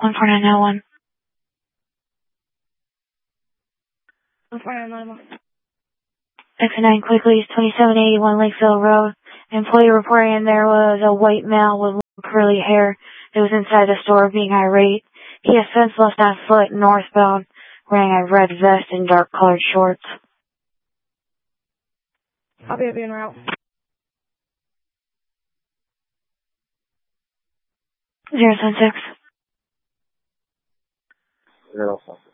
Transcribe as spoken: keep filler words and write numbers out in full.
one four nine nine one. one four nine nine one. Exit nine quickly, twenty-seven eighty-one Lakeville Road. Employee reporting in there was a white male with curly hair that was inside the store being irate. He has since left on foot northbound, wearing a red vest and dark colored shorts. I'll be en route. zero seven six. zero seven six.